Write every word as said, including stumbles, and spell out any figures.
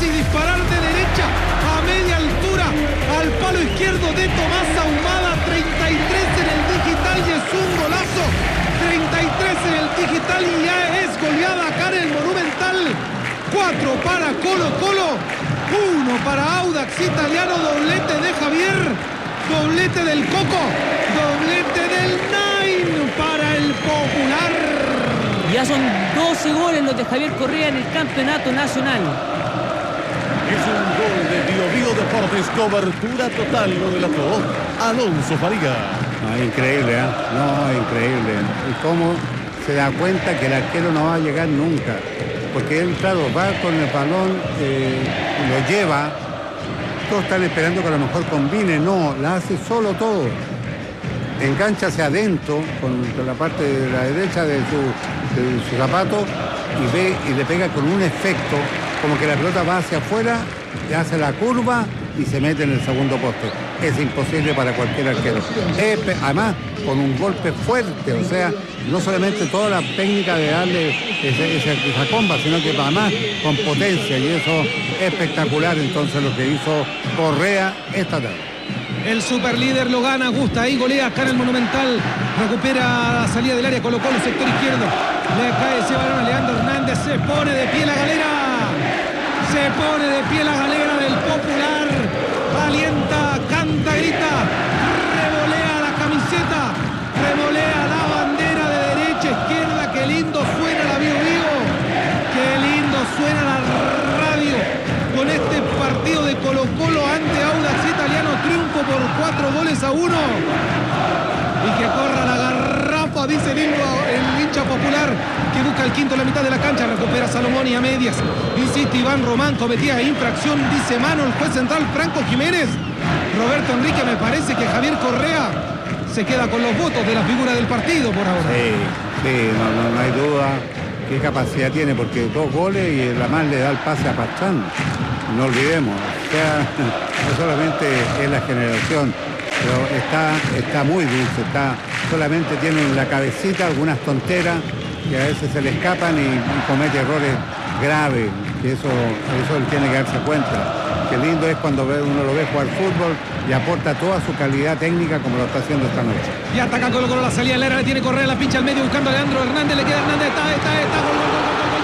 y disparar de derecha a media altura al palo izquierdo de Tomás Ahumada. Treinta y tres en el digital y es un golazo. Treinta y tres en el digital y ya es goleada acá en el Monumental. Cuatro para Colo Colo, uno para Audax Italiano. Doblete de Javier, doblete del Coco, doblete del Nine para el Popular. Ya son doce goles los de Javier Correa en el campeonato nacional. Es un gol de Bio Bio Deportes, cobertura total, lo relató Alonso Faría. No, increíble, ¿eh? No, increíble. Y cómo se da cuenta que el arquero no va a llegar nunca. Porque él, claro, va con el balón, eh, lo lleva. Todos están esperando que a lo mejor combine. No, la hace solo todo. Engancha hacia adentro, con, con la parte de la derecha de su, de su zapato, y ve y le pega con un efecto, como que la pelota va hacia afuera, le hace la curva y se mete en el segundo poste. Es imposible para cualquier arquero. Es, además, con un golpe fuerte, o sea, no solamente toda la técnica de darle esa, esa, esa comba, sino que además con potencia, y eso es espectacular entonces lo que hizo Correa esta tarde. El superlíder lo gana, gusta ahí, golea acá en el Monumental. Recupera la salida del área, colocó el sector izquierdo. Le cae ese balón a Leandro Hernández, se pone de pie la galera. Se pone de pie la galera del Popular. Alienta, canta, grita. Revolea la camiseta. Revolea la bandera de derecha, izquierda. Qué lindo suena la Bio Bio. Qué lindo suena la radio. Con este partido de Colo Colo ante Audax Italiano, triunfo por cuatro goles a uno. Y que corra la garrafa, dice el, el hincha Popular, que busca el quinto en la mitad de la cancha. Recupera Salomón y a medias. Insiste Iván Román, cometía infracción, dice mano el juez central Franco Jiménez. Roberto Enrique, me parece que Javier Correa se queda con los votos de la figura del partido por ahora. Sí, sí, no, no, no hay duda qué capacidad tiene, porque dos goles y el Amar le da el pase a Pastrán. No olvidemos, o sea, no solamente es la generación, pero está, está muy dulce, está, solamente tiene en la cabecita algunas tonteras que a veces se le escapan y, y comete errores graves, que eso, eso él tiene que darse cuenta. Qué lindo es cuando ve, uno lo ve jugar fútbol y aporta toda su calidad técnica como lo está haciendo esta noche. Y ataca Colo Colo, la salida del área, le tiene Correa, la pincha al medio buscando a Leandro Hernández, le queda Hernández, está, está, está, gol, gol, gol, gol.